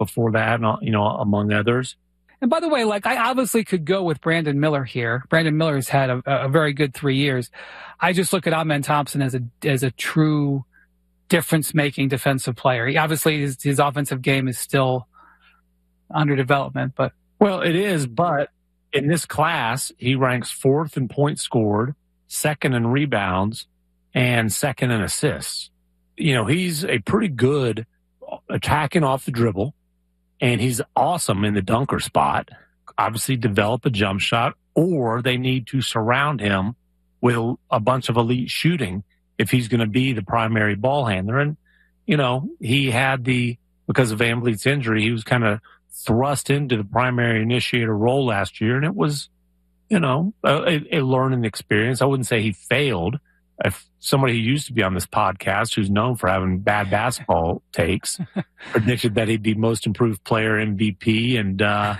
before that, among others. And by the way, like, I obviously could go with Brandon Miller here. Brandon Miller has had a very good 3 years. I just look at Amen Thompson as a true difference-making defensive player. He obviously his offensive game is still under development, but well, it is. But in this class, he ranks 4th in points scored, 2nd in rebounds, and 2nd in assists. He's a pretty good attacking off the dribble, and he's awesome in the dunker spot. Obviously, develop a jump shot, or they need to surround him with a bunch of elite shooting if he's going to be the primary ball handler. And, he had because of VanVleet's injury, he was kind of thrust into the primary initiator role last year, and it was, a learning experience. I wouldn't say he failed. If somebody who used to be on this podcast, who's known for having bad basketball takes, predicted that he'd be most improved player, MVP, and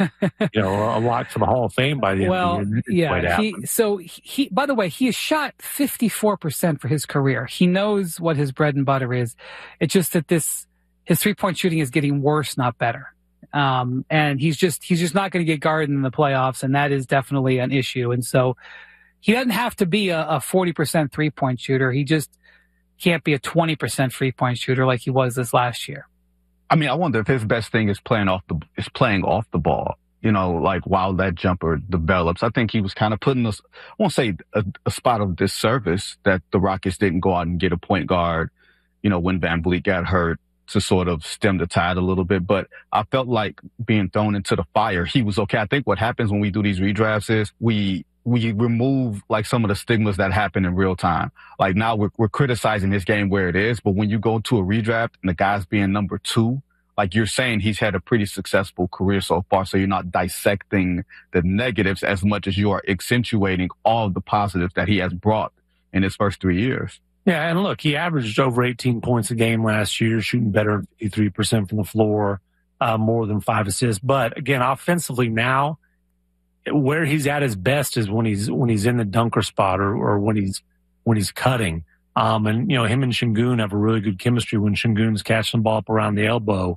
a lock for the Hall of Fame by the end of the year. He by the way, he has shot 54% for his career. He knows what his bread and butter is. It's just that his 3-point shooting is getting worse, not better. And he's just not going to get guarded in the playoffs, and that is definitely an issue. And so he doesn't have to be a 40% 3-point shooter. He just can't be a 20% 3-point shooter like he was this last year. I mean, I wonder if his best thing is playing off the ball, like while that jumper develops. I think he was kind of putting us, I won't say a spot of disservice that the Rockets didn't go out and get a point guard, when VanVleet got hurt, to sort of stem the tide a little bit. But I felt like being thrown into the fire, he was okay. I think what happens when we do these redrafts is we remove like some of the stigmas that happen in real time. Like now we're criticizing this game where it is, but when you go to a redraft and the guy's being number 2, like you're saying, he's had a pretty successful career so far. So you're not dissecting the negatives as much as you are accentuating all of the positives that he has brought in his first 3 years. Yeah, and look, he averaged over 18 points a game last year, shooting better than 53% from the floor, more than 5 assists. But again, offensively now, where he's at his best is when he's in the dunker spot or when he's cutting. And him and Şengün have a really good chemistry when Şengün's catching the ball up around the elbow.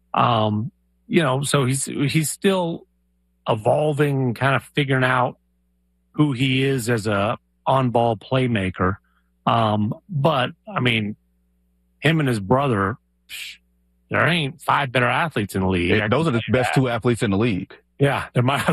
So he's still evolving, kind of figuring out who he is as a on-ball playmaker. But I mean, him and his brother, there ain't 5 better athletes in the league. Those are the best 2 athletes in the league. Yeah, there might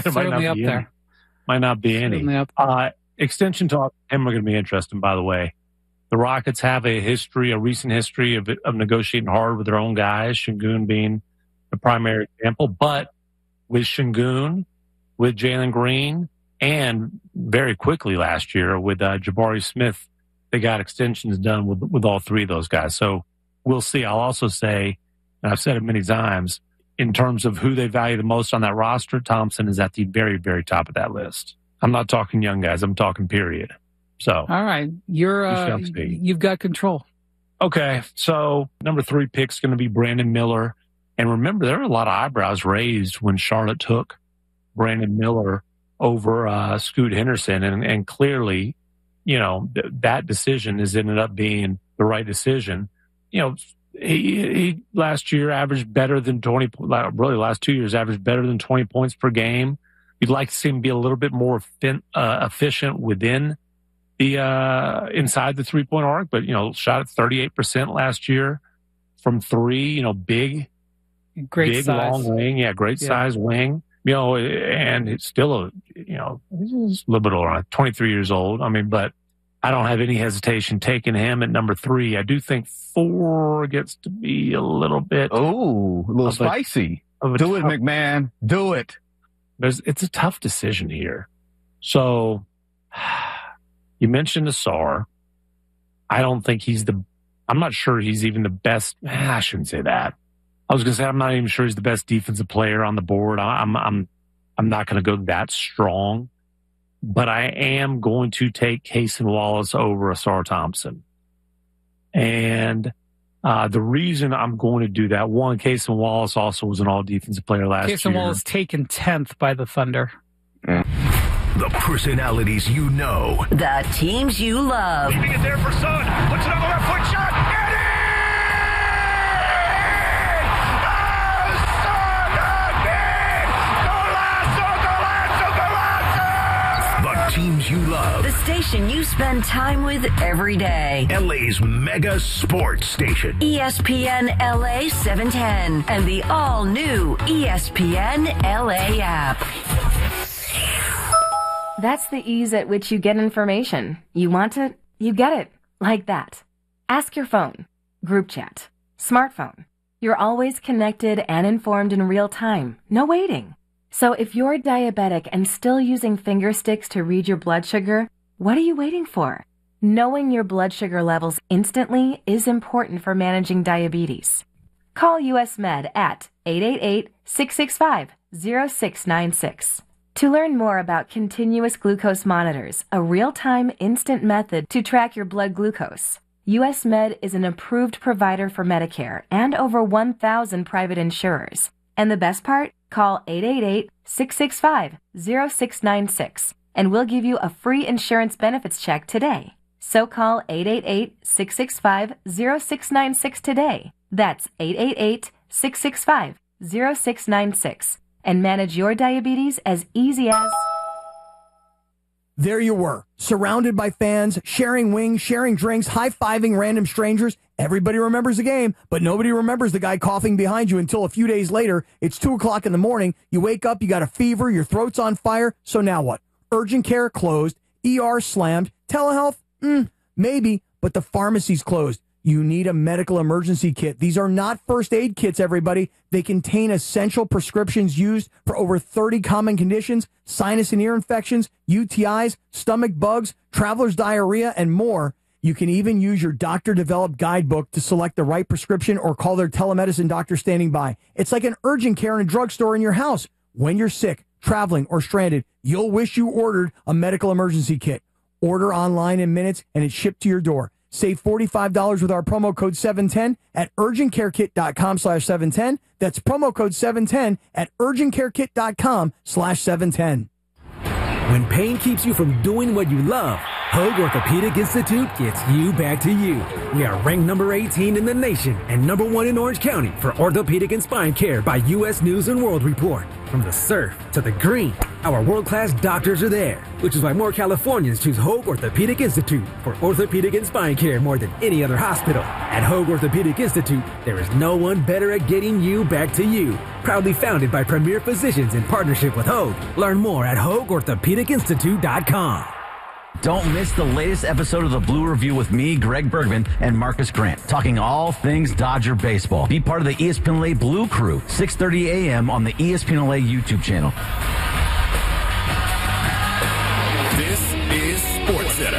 not be any. Extension talk, him are going to be interesting, by the way. The Rockets have a recent history of negotiating hard with their own guys, Şengün being the primary example. But with Şengün, with Jalen Green, and very quickly last year with Jabari Smith, they got extensions done with all 3 of those guys. So we'll see. I'll also say, and I've said it many times, in terms of who they value the most on that roster, Thompson is at the very, very top of that list. I'm not talking young guys. I'm talking period. So, all right, you've got control. Okay, so number 3 pick is going to be Brandon Miller. And remember, there were a lot of eyebrows raised when Charlotte took Brandon Miller over Scoot Henderson. And clearly, that decision has ended up being the right decision. He last year averaged better than 20, really last 2 years averaged better than 20 points per game. You'd like to see him be a little bit more efficient within the inside the 3-point arc, but shot at 38% last year from 3. Great size. Long wing, great size wing. And it's still he's a little bit older, 23 years old. I mean, but I don't have any hesitation taking him at number 3. I do think 4 gets to be a little bit. Oh, a little spicy. Do it, McMahon. Do it. It's a tough decision here. So you mentioned Ausar. I don't think I'm not sure he's even the best. I shouldn't say that. I was going to say, I'm not even sure he's the best defensive player on the board. I'm not going to go that strong, but I am going to take Cason Wallace over Ausar Thompson. And the reason I'm going to do that, one, Cason Wallace also was an all-defensive player last year. Cason Wallace taken 10th by the Thunder. The personalities you know. The teams you love. Leaving it there for Son. Puts it on the left foot shot. station you spend time with every day. LA's mega sports station. ESPN LA 710 and the all-new ESPN LA app. That's the ease at which you get information. You want it, you get it. Like that. Ask your phone. Group chat. Smartphone. You're always connected and informed in real time. No waiting. So if you're diabetic and still using finger sticks to read your blood sugar, what are you waiting for? Knowing your blood sugar levels instantly is important for managing diabetes. Call US Med at 888-665-0696. To learn more about continuous glucose monitors, a real-time instant method to track your blood glucose, US Med is an approved provider for Medicare and over 1,000 private insurers. And the best part? Call 888-665-0696 and we'll give you a free insurance benefits check today. So call 888-665-0696 today. That's 888-665-0696. And manage your diabetes as easy as... There you were, surrounded by fans, sharing wings, sharing drinks, high-fiving random strangers. Everybody remembers the game, but nobody remembers the guy coughing behind you until a few days later. It's 2 o'clock in the morning. You wake up, you got a fever, your throat's on fire. So now what? Urgent care closed, ER slammed, telehealth? Maybe, but the pharmacy's closed. You need a medical emergency kit. These are not first aid kits, everybody. They contain essential prescriptions used for over 30 common conditions, sinus and ear infections, UTIs, stomach bugs, traveler's diarrhea, and more. You can even use your doctor-developed guidebook to select the right prescription or call their telemedicine doctor standing by. It's like an urgent care in a drugstore in your house. When you're sick, traveling, or stranded, you'll wish you ordered a medical emergency kit. Order online in minutes, and it's shipped to your door. Save $45 with our promo code 710 at urgentcarekit.com/710. That's promo code 710 at urgentcarekit.com/710. When pain keeps you from doing what you love, Hoag Orthopedic Institute gets you back to you. We are ranked number 18 in the nation and number 1 in Orange County for orthopedic and spine care by U.S. News and World Report. From the surf to the green, our world-class doctors are there, which is why more Californians choose Hoag Orthopedic Institute for orthopedic and spine care more than any other hospital. At Hoag Orthopedic Institute, there is no one better at getting you back to you. Proudly founded by premier physicians in partnership with Hoag. Learn more at HoagOrthopedicInstitute.com. Don't miss the latest episode of the Blue Review with me, Greg Bergman, and Marcus Grant, talking all things Dodger baseball. Be part of the ESPN LA Blue Crew, 6:30 a.m. on the ESPN LA YouTube channel. This is SportsCenter.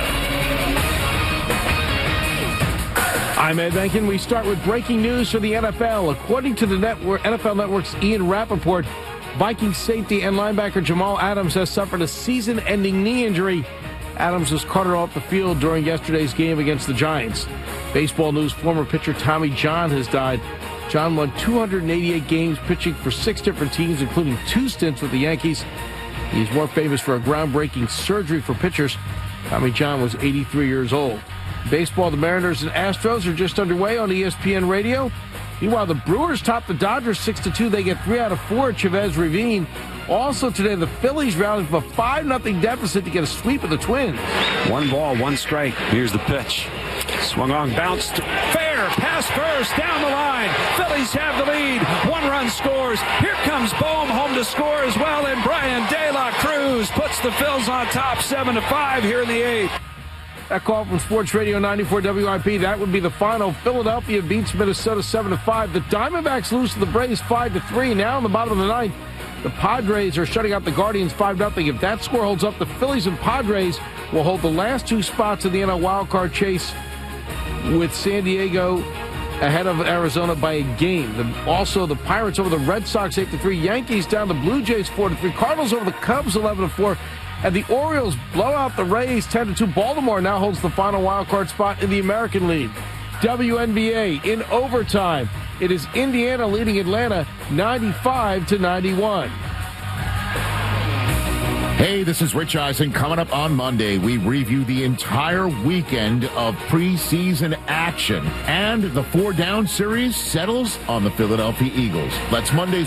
I'm Ed Benkin. We start with breaking news for the NFL. According to the NFL Network's Ian Rappaport, Vikings safety and linebacker Jamal Adams has suffered a season-ending knee injury. Adams was carted off the field during yesterday's game against the Giants. Baseball News former pitcher Tommy John has died. John won 288 games pitching for 6 different teams, including 2 stints with the Yankees. He's more famous for a groundbreaking surgery for pitchers. Tommy John was 83 years old. Baseball, the Mariners and Astros are just underway on ESPN Radio. Meanwhile, the Brewers top the Dodgers 6-2. They get 3 out of 4 at Chavez Ravine. Also today, the Phillies rallied from a 5-0 deficit to get a sweep of the Twins. 1 ball, 1 strike. Here's the pitch. Swung on, bounced. Fair, pass first, down the line. Phillies have the lead. 1 run scores. Here comes Bohm home to score as well. And Brian De La Cruz puts the Phils on top 7-5 here in the 8th. That call from Sports Radio 94 WIP. That would be the final. Philadelphia beats Minnesota 7-5. The Diamondbacks lose to the Braves 5-3. Now in the bottom of the 9th, the Padres are shutting out the Guardians 5-0. If that score holds up, the Phillies and Padres will hold the last 2 spots in the NL wildcard chase, with San Diego ahead of Arizona by a game. Also, the Pirates over the Red Sox 8-3. Yankees down the Blue Jays 4-3. Cardinals over the Cubs 11-4. And the Orioles blow out the Rays 10-2. Baltimore now holds the final wildcard spot in the American League. WNBA in overtime. It is Indiana leading Atlanta 95-91. Hey, this is Rich Eisen. Coming up on Monday, we review the entire weekend of preseason action. And the 4-down series settles on the Philadelphia Eagles. That's Monday's